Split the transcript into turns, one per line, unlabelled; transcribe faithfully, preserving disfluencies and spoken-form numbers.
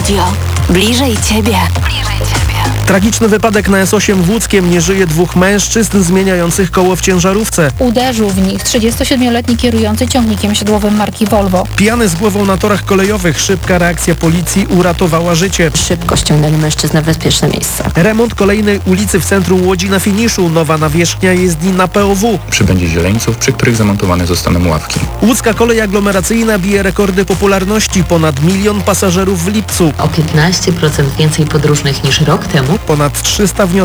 Radio. Bliżej Ciebie. Bliżej Ciebie.
Tragiczny wypadek na S osiem w Łódzkiem. Nie żyje dwóch mężczyzn zmieniających koło w ciężarówce.
Uderzył w nich trzydziestosiedmioletni kierujący ciągnikiem siodłowym marki Volvo.
Pijany z głową na torach kolejowych. Szybka reakcja policji uratowała życie.
Szybko ściągnęli mężczyznę w bezpieczne miejsce.
Remont kolejnej ulicy w centrum Łodzi na finiszu. Nowa nawierzchnia jezdni na P O W.
Przybędzie zieleńców, przy których zamontowane zostaną ławki.
Łódzka kolej aglomeracyjna bije rekordy popularności. Ponad milion pasażerów w lipcu.
O piętnaście procent więcej podróżnych niż rok temu.
Ponad trzysta wniosków